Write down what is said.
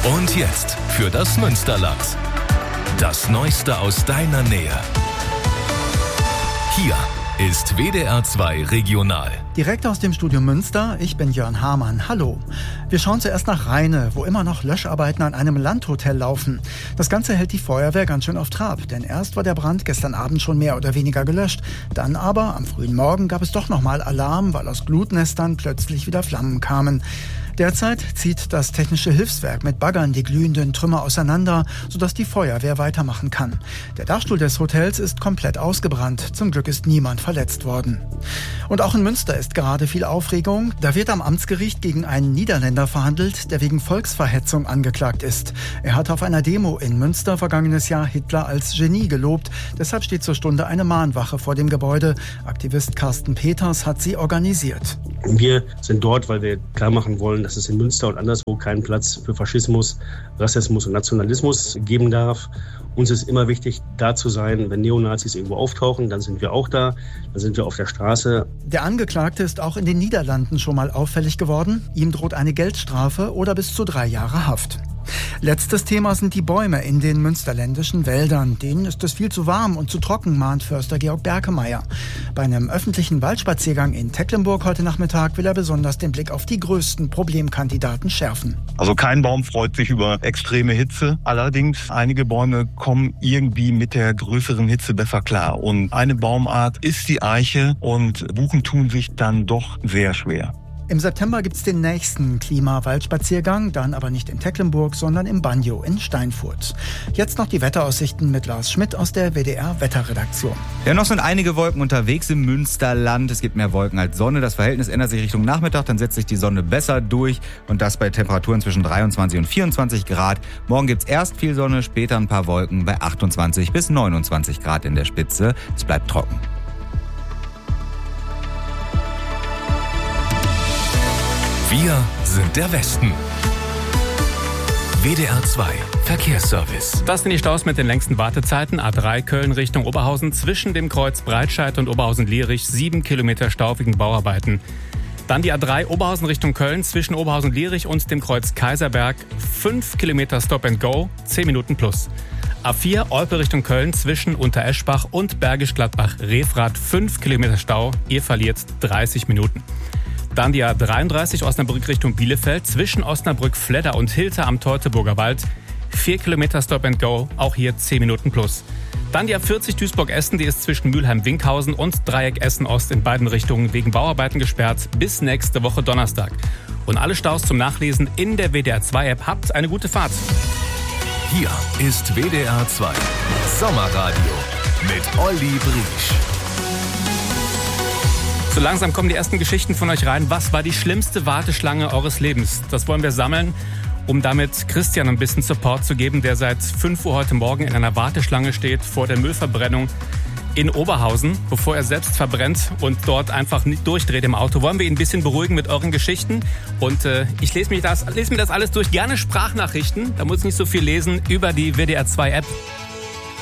Und jetzt für das Münsterland. Das Neueste aus deiner Nähe. Hier ist WDR 2 Regional. Direkt aus dem Studio Münster, ich bin Jörn Hamann. Hallo. Wir schauen zuerst nach Rheine, wo immer noch Löscharbeiten an einem Landhotel laufen. Das Ganze hält die Feuerwehr ganz schön auf Trab, denn erst war der Brand gestern Abend schon mehr oder weniger gelöscht. Dann aber, am frühen Morgen, gab es doch nochmal Alarm, weil aus Glutnestern plötzlich wieder Flammen kamen. Derzeit zieht das Technische Hilfswerk mit Baggern die glühenden Trümmer auseinander, sodass die Feuerwehr weitermachen kann. Der Dachstuhl des Hotels ist komplett ausgebrannt. Zum Glück ist niemand verletzt worden. Und auch in Münster ist gerade viel Aufregung. Da wird am Amtsgericht gegen einen Niederländer verhandelt, der wegen Volksverhetzung angeklagt ist. Er hat auf einer Demo in Münster vergangenes Jahr Hitler als Genie gelobt. Deshalb steht zur Stunde eine Mahnwache vor dem Gebäude. Aktivist Carsten Peters hat sie organisiert. Wir sind dort, weil wir klar machen wollen, dass es in Münster und anderswo keinen Platz für Faschismus, Rassismus und Nationalismus geben darf. Uns ist immer wichtig, da zu sein, wenn Neonazis irgendwo auftauchen, dann sind wir auch da, dann sind wir auf der Straße. Der Angeklagte ist auch in den Niederlanden schon mal auffällig geworden. Ihm droht eine Geldstrafe oder bis zu 3 Jahre Haft. Letztes Thema sind die Bäume in den münsterländischen Wäldern. Denen ist es viel zu warm und zu trocken, mahnt Förster Georg Berkemeyer. Bei einem öffentlichen Waldspaziergang in Tecklenburg heute Nachmittag will er besonders den Blick auf die größten Problemkandidaten schärfen. Also kein Baum freut sich über extreme Hitze. Allerdings, einige Bäume kommen irgendwie mit der größeren Hitze besser klar. Und eine Baumart ist die Eiche und Buchen tun sich dann doch sehr schwer. Im September gibt's den nächsten Klimawaldspaziergang, dann aber nicht in Tecklenburg, sondern im Banjo in Steinfurt. Jetzt noch die Wetteraussichten mit Lars Schmidt aus der WDR-Wetterredaktion. Ja, noch sind einige Wolken unterwegs im Münsterland. Es gibt mehr Wolken als Sonne. Das Verhältnis ändert sich Richtung Nachmittag, dann setzt sich die Sonne besser durch und das bei Temperaturen zwischen 23 und 24 Grad. Morgen gibt's erst viel Sonne, später ein paar Wolken bei 28 bis 29 Grad in der Spitze. Es bleibt trocken. Wir sind der Westen. WDR 2 Verkehrsservice. Das sind die Staus mit den längsten Wartezeiten. A3 Köln Richtung Oberhausen zwischen dem Kreuz Breitscheid und Oberhausen-Lierich 7 Kilometer Stau wegen Bauarbeiten. Dann die A3 Oberhausen Richtung Köln zwischen Oberhausen-Lierich und dem Kreuz Kaiserberg 5 Kilometer Stop and Go, 10 Minuten plus. A4 Olpe Richtung Köln zwischen Untereschbach und Bergisch Gladbach-Refrath 5 Kilometer Stau, ihr verliert 30 Minuten. Dann die A33 Osnabrück Richtung Bielefeld zwischen Osnabrück-Fledder und Hilter am Teutoburger Wald. 4 Kilometer Stop and Go, auch hier 10 Minuten plus. Dann die A40 Duisburg-Essen, die ist zwischen Mülheim-Winkhausen und Dreieck Essen-Ost in beiden Richtungen wegen Bauarbeiten gesperrt bis nächste Woche Donnerstag. Und alle Staus zum Nachlesen in der WDR 2 App. Habt eine gute Fahrt. Hier ist WDR 2 Sommerradio mit Olli Briesch. So langsam kommen die ersten Geschichten von euch rein. Was war die schlimmste Warteschlange eures Lebens? Das wollen wir sammeln, um damit Christian ein bisschen Support zu geben, der seit 5 Uhr heute Morgen in einer Warteschlange steht vor der Müllverbrennung in Oberhausen, bevor er selbst verbrennt und dort einfach nicht durchdreht im Auto. Wollen wir ihn ein bisschen beruhigen mit euren Geschichten? Und ich lese mir das alles durch. Gerne Sprachnachrichten, da muss ich nicht so viel lesen, über die WDR 2 App.